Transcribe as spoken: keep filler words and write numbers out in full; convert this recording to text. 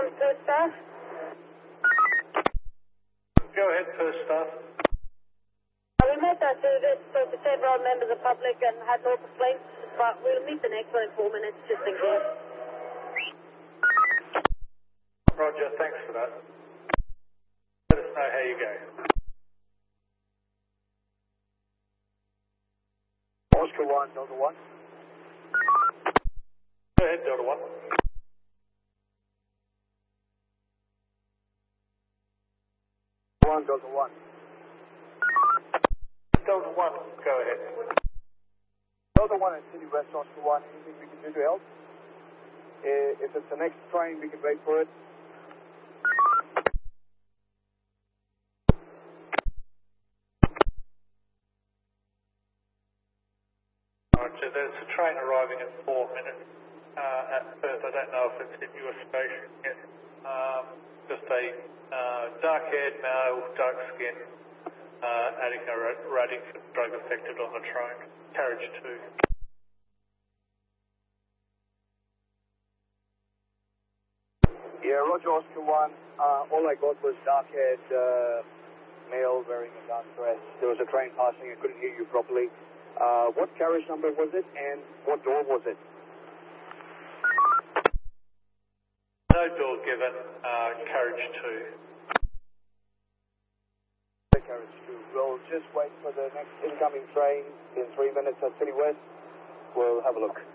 on first staff. Go ahead, first staff. We made that service for several members of the public and had no complaints, but we'll meet the next one in four minutes just in case. Roger, thanks for that. Let us know how you go. Oscar one, Delta one. Go ahead, Delta one. One, Delta one. Delta one, go ahead. Delta one at City West, Oscar one. Anything we can do to help? Uh, if it's the next train, we can wait for it. Roger, there's a train arriving in four minutes uh, at Perth. I don't know if it's in your station yet. Um, just a uh, dark-haired male, dark skin, uh, Attica Radington, drug affected on the train. Carriage two. Yeah, Roger, Oscar one. Uh, all I got was dark-haired uh, male wearing a dark dress. There was a train passing. I couldn't hear you properly. Uh, what carriage number was it and what door was it? No door given, uh, carriage two. Carriage two. We'll just wait for the next incoming train in three minutes at City West. We'll have a look.